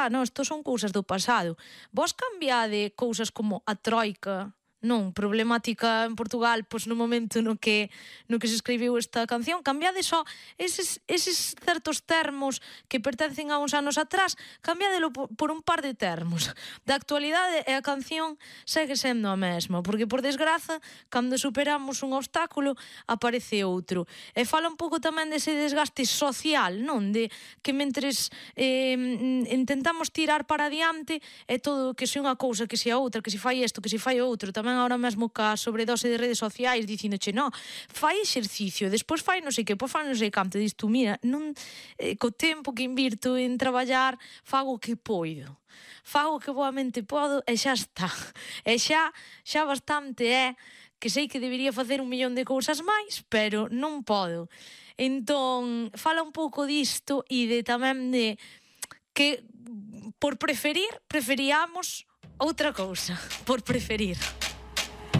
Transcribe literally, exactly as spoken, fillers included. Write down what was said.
xa, non, isto son cousas do pasado. Vos cambiade cousas como a troika, non, problemática en Portugal, pois no momento no que no que se escribiu esta canción, cambiade só eses, eses certos termos que pertencen a uns anos atrás, cambiadelo por, por un par de termos da actualidade, e a canción segue sendo a mesma, porque por desgraza, cando superamos un obstáculo, aparece outro. E fala un pouco tamén dese desgaste social, non? De que mentres eh, intentamos tirar para adiante, é todo que se unha cousa, que se a outra, que se fai isto, que se fai outro, tamén ahora mesmo ca sobredose de redes sociais dicíndoche, no, fai exercicio, despois fai non sei que, pois fai non sei canto, dis tú, mira, non, eh, co tempo que invirto en traballar, fago o que poido, fago o que boamente podo e xa está, e xa, xa bastante é, que sei que debería facer un millón de cousas máis, pero non podo. Entón, fala un pouco disto e de tamén de que por preferir, preferíamos outra cousa, por preferir.